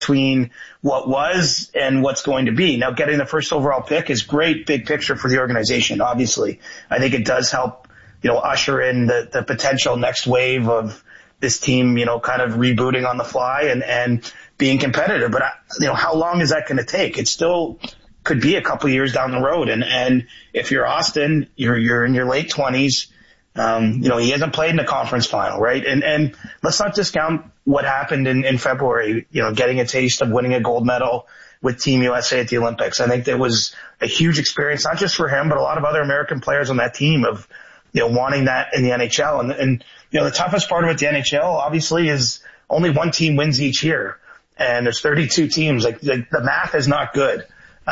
between what was and what's going to be. Now, getting the first overall pick is great, big picture for the organization, obviously. I think it does help, usher in the potential next wave of this team, kind of rebooting on the fly and being competitive. But, how long is that going to take? It still could be a couple of years down the road. And if you're Austin, you're in your late 20s. He hasn't played in a conference final, right? And let's not discount what happened in February, getting a taste of winning a gold medal with Team USA at the Olympics. I think that was a huge experience, not just for him, but a lot of other American players on that team of, wanting that in the NHL. And the toughest part about the NHL, obviously, is only one team wins each year. And there's 32 teams. Like the math is not good.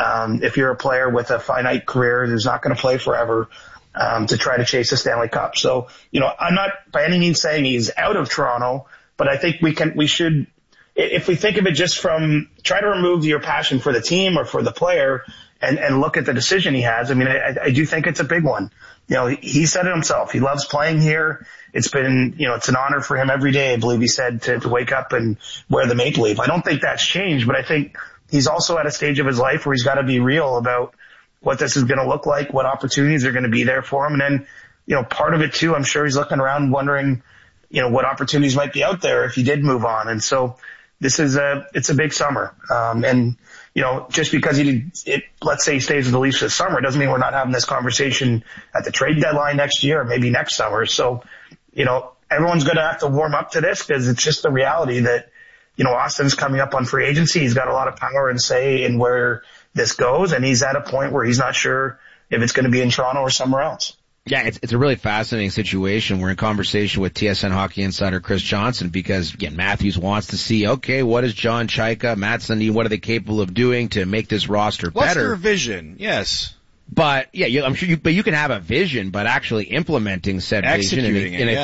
If you're a player with a finite career who's not going to play forever, to try to chase a Stanley Cup. So, I'm not by any means saying he's out of Toronto, but I think we should, if we think of it just from try to remove your passion for the team or for the player and look at the decision he has. I mean, I do think it's a big one. He said it himself. He loves playing here. It's been, it's an honor for him every day, I believe he said, to wake up and wear the Maple Leaf. I don't think that's changed, but I think he's also at a stage of his life where he's got to be real about what this is going to look like, what opportunities are going to be there for him. And then, part of it too, I'm sure he's looking around wondering, what opportunities might be out there if he did move on. And so it's a big summer. And, just because let's say he stays with the Leafs this summer, doesn't mean we're not having this conversation at the trade deadline next year or maybe next summer. So, everyone's going to have to warm up to this because it's just the reality that, Austin's coming up on free agency. He's got a lot of power and say in where this goes, and he's at a point where he's not sure if it's going to be in Toronto or somewhere else. Yeah, it's a really fascinating situation. We're in conversation with TSN hockey insider Chris Johnson because, again, Matthews wants to see, okay, what is John Chayka, Matt Sundin, what are they capable of doing to make this roster better? What's their vision? Yes. But, yeah, I'm sure you can have a vision, but actually implementing said vision in a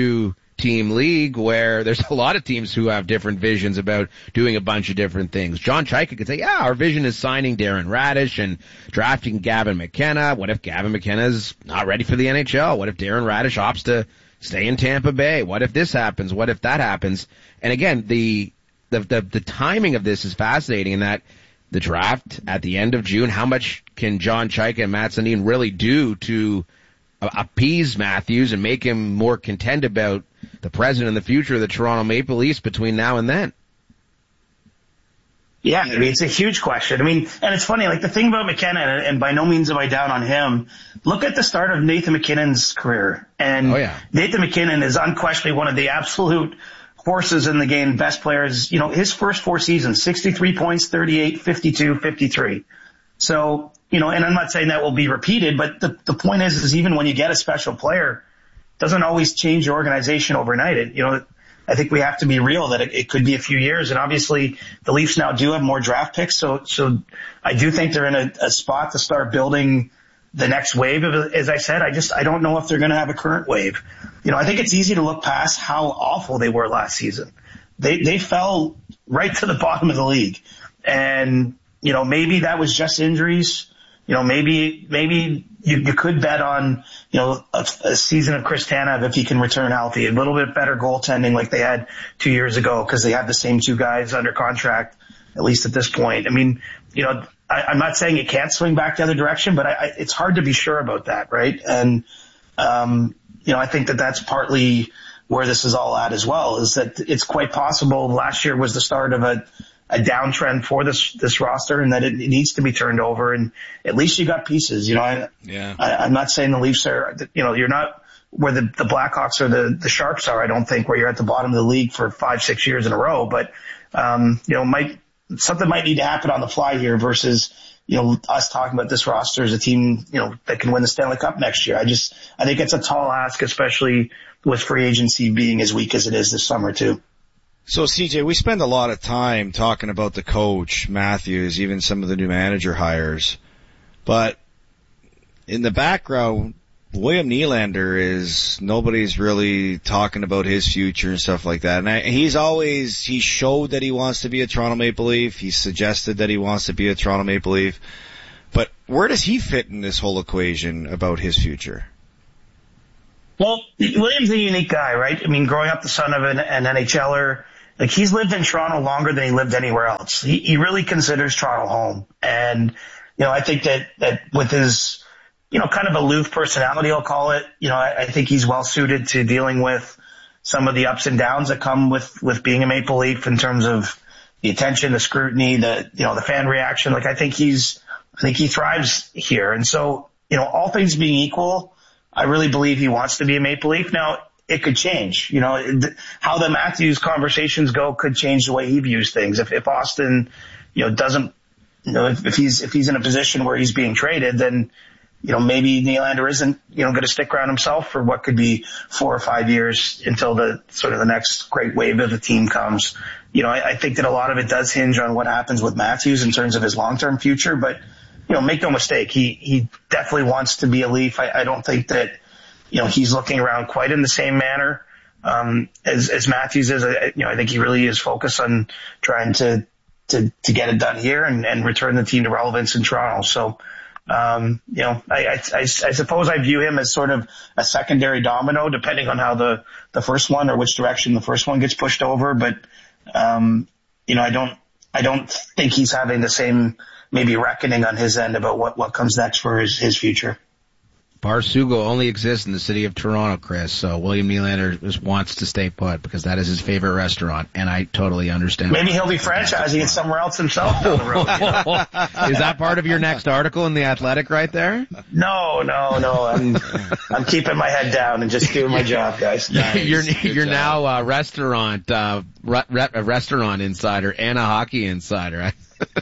32-team league where there's a lot of teams who have different visions about doing a bunch of different things. John Chayka could say, yeah, our vision is signing Darren Radish and drafting Gavin McKenna. What if Gavin McKenna's not ready for the NHL? What if Darren Radish opts to stay in Tampa Bay? What if this happens? What if that happens? And again, the timing of this is fascinating in that the draft at the end of June, how much can John Chayka and Matt Sundin really do to appease Matthews and make him more content about the present and the future of the Toronto Maple Leafs between now and then? Yeah, I mean, it's a huge question. I mean, and it's funny, like the thing about McKenna, and by no means am I down on him, look at the start of Nathan MacKinnon's career. And Nathan MacKinnon is unquestionably one of the absolute horses in the game, best players. His first 4 seasons, 63 points, 38, 52, 53. So, and I'm not saying that will be repeated, but the point is even when you get a special player, it doesn't always change your organization overnight. I think we have to be real that it could be a few years. And obviously the Leafs now do have more draft picks. So I do think they're in a spot to start building the next wave. As I said, I don't know if they're going to have a current wave. I think it's easy to look past how awful they were last season. They fell right to the bottom of the league. And, maybe that was just injuries. Maybe you could bet on, a season of Chris Tanev if he can return healthy, a little bit better goaltending like they had 2 years ago because they had the same 2 guys under contract, at least at this point. I mean, I'm not saying it can't swing back the other direction, but it's hard to be sure about that, right? And, I think that that's partly where this is all at as well, is that it's quite possible last year was the start of a downtrend for this roster and that it needs to be turned over. And at least you got pieces, I'm not saying the Leafs are, you're not where the Blackhawks or the Sharks are, I don't think, where you're at the bottom of the league for 5-6 years in a row. But, something might need to happen on the fly here versus, us talking about this roster as a team, that can win the Stanley Cup next year. I think it's a tall ask, especially with free agency being as weak as it is this summer too. So, CJ, we spend a lot of time talking about the coach, Matthews, even some of the new manager hires. But in the background, William Nylander nobody's really talking about his future and stuff like that. And he showed that he wants to be a Toronto Maple Leaf. He suggested that he wants to be a Toronto Maple Leaf. But where does he fit in this whole equation about his future? Well, William's a unique guy, right? I mean, growing up the son of an NHLer, like he's lived in Toronto longer than he lived anywhere else. He really considers Toronto home. And, I think that with his, kind of aloof personality, I'll call it, I think he's well suited to dealing with some of the ups and downs that come with being a Maple Leaf in terms of the attention, the scrutiny, the fan reaction. Like I think he thrives here. And so, all things being equal, I really believe he wants to be a Maple Leaf. Now, it could change. How the Matthews conversations go could change the way he views things. If Austin, doesn't, if he's in a position where he's being traded, then, maybe Nylander isn't, going to stick around himself for what could be 4 or 5 years until the sort of the next great wave of the team comes. I think that a lot of it does hinge on what happens with Matthews in terms of his long-term future, but, make no mistake, he definitely wants to be a Leaf. I don't think that, he's looking around quite in the same manner, as Matthews is. I think he really is focused on trying to get it done here and return the team to relevance in Toronto. So, I suppose I view him as sort of a secondary domino, depending on how the first one or which direction the first one gets pushed over. But, I don't think he's having the same maybe reckoning on his end about what comes next for his future. Barsugo only exists in the city of Toronto, Chris, so William Nylander just wants to stay put because that is his favorite restaurant, and I totally understand. Maybe he'll be franchising it somewhere else himself down the road. Is that part of your next article in The Athletic right there? No. I'm keeping my head down and just doing my job, guys. Nice. You're now a restaurant insider and a hockey insider.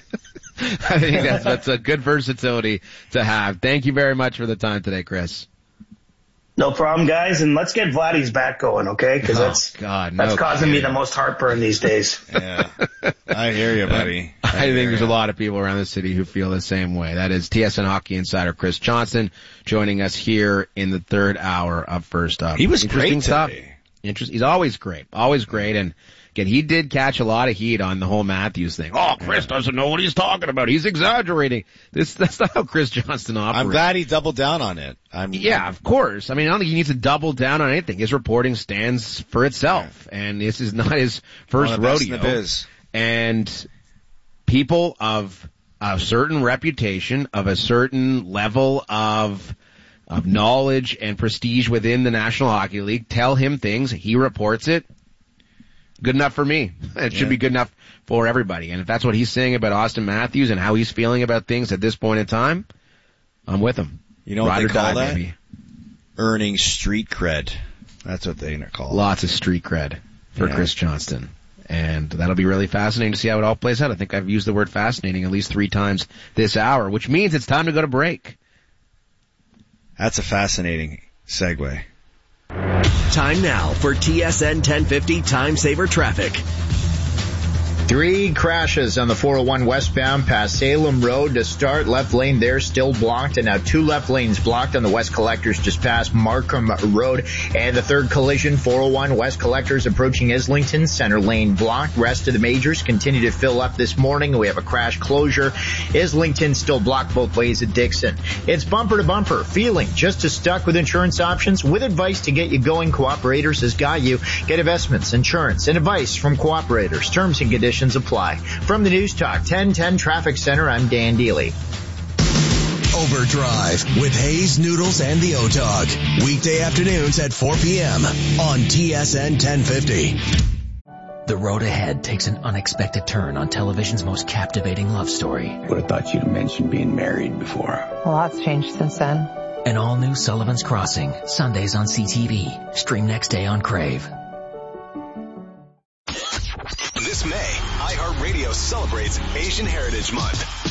I think that's a good versatility to have. Thank you very much for the time today, Chris. No problem, guys, and let's get Vladdy's back going, okay? Because that's causing me the most heartburn these days. Yeah, I hear you, buddy. I think there's a lot of people around the city who feel the same way. That is TSN Hockey Insider Chris Johnston joining us here in the third hour of First Up. He was great today. He's always great, and again, he did catch a lot of heat on the whole Matthews thing. Oh, Chris doesn't know what he's talking about. He's exaggerating. That's not how Chris Johnston operates. I'm glad he doubled down on it. Of course. I mean, I don't think he needs to double down on anything. His reporting stands for itself, and this is not his first rodeo. And people of a certain reputation, of a certain level of knowledge and prestige within the National Hockey League tell him things. He reports it. Good enough for me. It should be good enough for everybody. And if that's what he's saying about Austin Matthews and how he's feeling about things at this point in time, I'm with him. You know what they call that? Baby. Earning street cred. That's what they call it. Lots of street cred for Chris Johnston. And that'll be really fascinating to see how it all plays out. I think I've used the word fascinating at least 3 times this hour, which means it's time to go to break. That's a fascinating segue. Time now for TSN 1050 Time Saver Traffic. 3 crashes on the 401 westbound past Salem Road to start. Left lane there still blocked, and now 2 left lanes blocked on the West Collectors just past Markham Road. And the third collision, 401 West Collectors approaching Islington, center lane blocked. Rest of the majors continue to fill up this morning. We have a crash closure. Islington still blocked both ways at Dixon. It's bumper to bumper. Feeling just as stuck with insurance options? With advice to get you going, Cooperators has got you. Get investments, insurance, and advice from Cooperators. Terms and conditions apply. From the News Talk 1010 Traffic Center, I'm Dan Dealey. Overdrive with Hayes, Noodles, and the O-Dog. Weekday afternoons at 4 p.m. on TSN 1050. The road ahead takes an unexpected turn on television's most captivating love story. Would have thought you'd have mentioned being married before. A lot's changed since then. An all-new Sullivan's Crossing, Sundays on CTV. Stream next day on Crave. This May, iHeartRadio celebrates Asian Heritage Month.